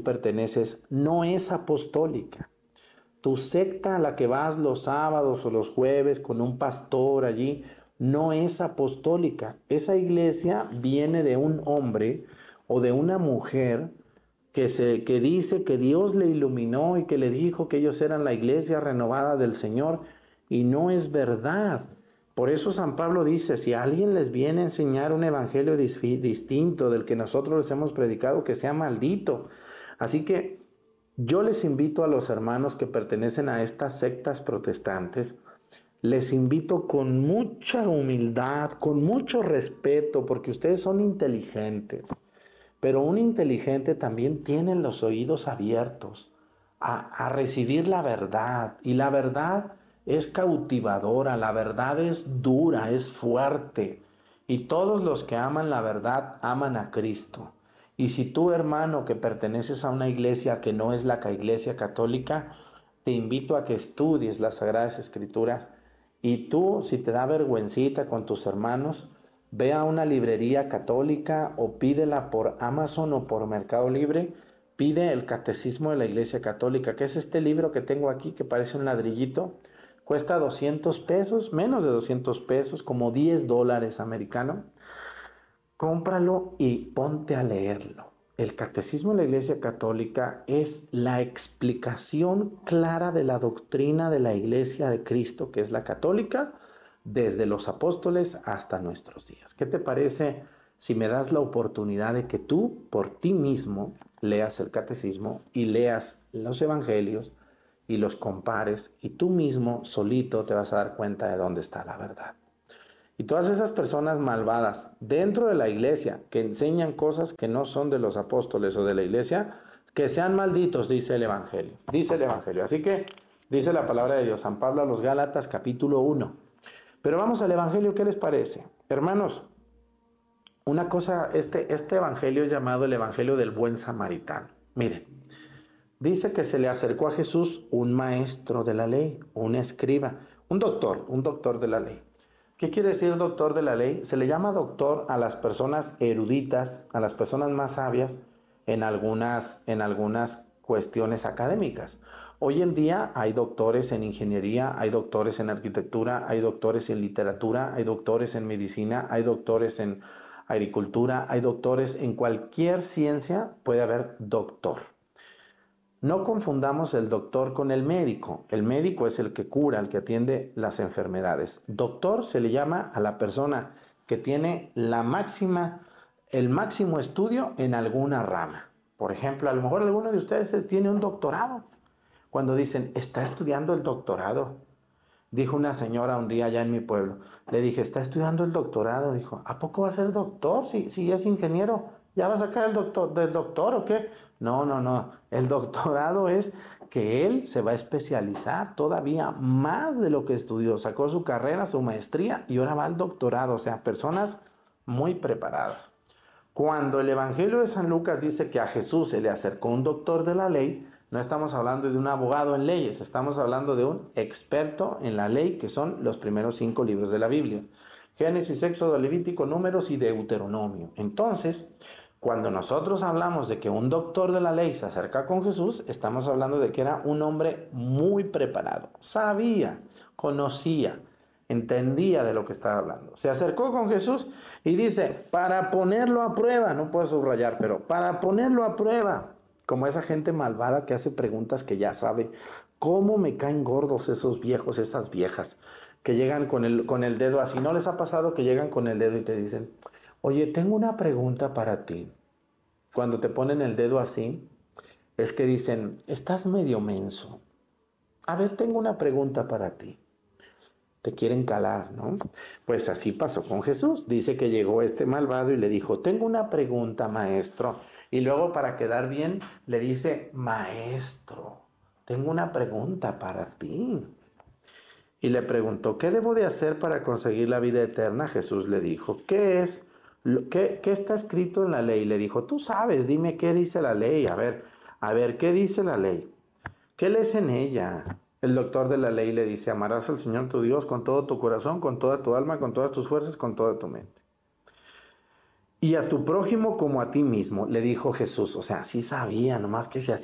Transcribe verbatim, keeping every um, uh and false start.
perteneces no es apostólica. Tu secta a la que vas los sábados o los jueves con un pastor allí no es apostólica. Esa iglesia viene de un hombre o de una mujer que, se, que dice que Dios le iluminó y que le dijo que ellos eran la iglesia renovada del Señor, y no es verdad. Por eso San Pablo dice, si alguien les viene a enseñar un evangelio distinto del que nosotros les hemos predicado, que sea maldito. Así que yo les invito a los hermanos que pertenecen a estas sectas protestantes, les invito con mucha humildad, con mucho respeto, porque ustedes son inteligentes, pero un inteligente también tiene los oídos abiertos a, a recibir la verdad, y la verdad es cautivadora, la verdad es dura, es fuerte, y todos los que aman la verdad aman a Cristo. Y si tú, hermano, que perteneces a una iglesia que no es la iglesia católica, te invito a que estudies las Sagradas Escrituras, y tú, si te da vergüencita con tus hermanos, ve a una librería católica o pídela por Amazon o por Mercado Libre. Pide el Catecismo de la Iglesia Católica, que es este libro que tengo aquí, que parece un ladrillito. Cuesta doscientos pesos, menos de doscientos pesos, como diez dólares americanos. Cómpralo y ponte a leerlo. El Catecismo de la Iglesia Católica es la explicación clara de la doctrina de la Iglesia de Cristo, que es la católica, desde los apóstoles hasta nuestros días. ¿Qué te parece si me das la oportunidad de que tú, por ti mismo, leas el Catecismo y leas los Evangelios y los compares, y tú mismo, solito, te vas a dar cuenta de dónde está la verdad? Y todas esas personas malvadas dentro de la iglesia que enseñan cosas que no son de los apóstoles o de la iglesia, que sean malditos, dice el Evangelio. Dice el Evangelio. Así que dice la palabra de Dios, San Pablo a los Gálatas, capítulo uno. Pero vamos al Evangelio, ¿qué les parece? Hermanos, una cosa, este, este Evangelio es llamado el Evangelio del Buen Samaritano. Miren, dice que se le acercó a Jesús un maestro de la ley, un escriba, un doctor, un doctor de la ley. ¿Qué quiere decir doctor de la ley? Se le llama doctor a las personas eruditas, a las personas más sabias en algunas, en algunas cuestiones académicas. Hoy en día hay doctores en ingeniería, hay doctores en arquitectura, hay doctores en literatura, hay doctores en medicina, hay doctores en agricultura, hay doctores en cualquier ciencia, puede haber doctor. No confundamos el doctor con el médico. El médico es el que cura, el que atiende las enfermedades. Doctor se le llama a la persona que tiene la máxima, el máximo estudio en alguna rama. Por ejemplo, a lo mejor alguno de ustedes tiene un doctorado. Cuando dicen, está estudiando el doctorado. Dijo una señora un día allá en mi pueblo. Le dije, está estudiando el doctorado. Dijo, ¿a poco va a ser doctor si, si es ingeniero? ¿Ya va a sacar el doctor del doctor o qué? No, no, no. El doctorado es que él se va a especializar todavía más de lo que estudió. Sacó su carrera, su maestría y ahora va al doctorado. O sea, personas muy preparadas. Cuando el Evangelio de San Lucas dice que a Jesús se le acercó un doctor de la ley, no estamos hablando de un abogado en leyes, estamos hablando de un experto en la ley, que son los primeros cinco libros de la Biblia. Génesis, Éxodo, Levítico, Números y Deuteronomio. Entonces, cuando nosotros hablamos de que un doctor de la ley se acerca con Jesús, estamos hablando de que era un hombre muy preparado, sabía, conocía, entendía de lo que estaba hablando. Se acercó con Jesús y dice, para ponerlo a prueba, no puedo subrayar, pero para ponerlo a prueba, como esa gente malvada que hace preguntas que ya sabe. ¿Cómo me caen gordos esos viejos, esas viejas, que llegan con el, con el dedo así? ¿No les ha pasado que llegan con el dedo y te dicen, oye, tengo una pregunta para ti? Cuando te ponen el dedo así, es que dicen, estás medio menso. A ver, tengo una pregunta para ti. Te quieren calar, ¿no? Pues así pasó con Jesús. Dice que llegó este malvado y le dijo, tengo una pregunta, maestro. Y luego, para quedar bien, le dice, maestro, tengo una pregunta para ti. Y le preguntó, ¿qué debo de hacer para conseguir la vida eterna? Jesús le dijo, ¿qué es? ¿Qué, qué está escrito en la ley? Le dijo, tú sabes, dime qué dice la ley. A ver, a ver, ¿qué dice la ley? ¿Qué lees en ella? El doctor de la ley le dice, amarás al Señor tu Dios con todo tu corazón, con toda tu alma, con todas tus fuerzas, con toda tu mente. Y a tu prójimo como a ti mismo, le dijo Jesús. O sea, sí sabía, nomás que se